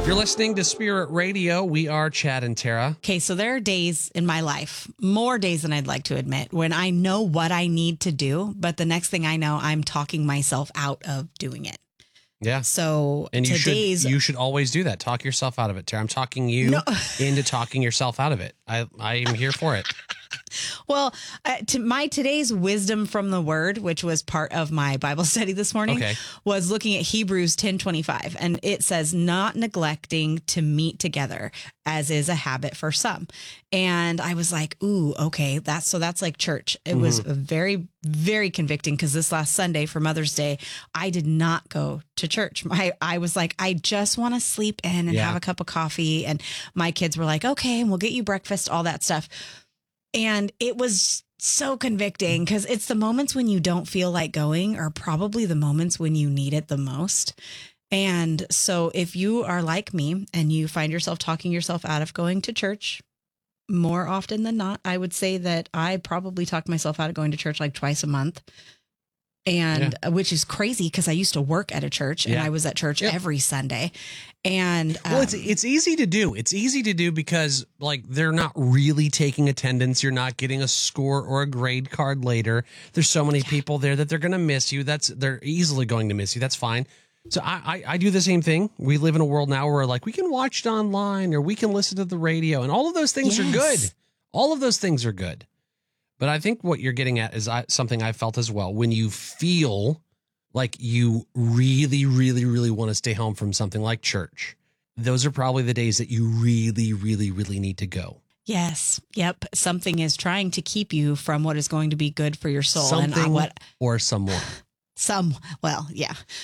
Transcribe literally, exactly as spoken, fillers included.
You're listening to Spirit Radio. We are Chad and Tara. Okay, so there are days in my life, more days than I'd like to admit, when I know what I need to do, but the next thing I know, I'm talking myself out of doing it. Yeah. So and you today's should you should always do that. Talk yourself out of it, Tara. I'm talking you No. into talking yourself out of it. I I am here for it. Well, uh, to my today's wisdom from the word, which was part of my Bible study this morning, Okay. was looking at Hebrews ten twenty-five. And it says, not neglecting to meet together, as is a habit for some. And I was like, ooh, okay, that's so that's like church. It mm-hmm. was very, very convicting because this last Sunday for Mother's Day, I did not go to church. I, I was like, I just want to sleep in and Yeah. have a cup of coffee. And my kids were like, okay, and we'll get you breakfast, all that stuff. And it was so convicting because it's the moments when you don't feel like going are probably the moments when you need it the most. And so if you are like me and you find yourself talking yourself out of going to church more often than not, I would say that I probably talk myself out of going to church like twice a month. And yeah. which is crazy because I used to work at a church and Yeah. I was at church Yep. every Sunday. And um, Well, it's it's easy to do. It's easy to do because like they're not really taking attendance. You're not getting a score or a grade card later. There's so many people there that they're going to miss you. That's they're easily going to miss you. That's fine. So I, I I do the same thing. We live in a world now where like we can watch it online or we can listen to the radio, and all of those things Yes. are good. All of those things are good. But I think what you're getting at is I, something I felt as well. When you feel like you really, really, really want to stay home from something like church, those are probably the days that you really, really, really need to go. Yes. Yep. Something is trying to keep you from what is going to be good for your soul. Something and uh, what or someone. Some, well, yeah.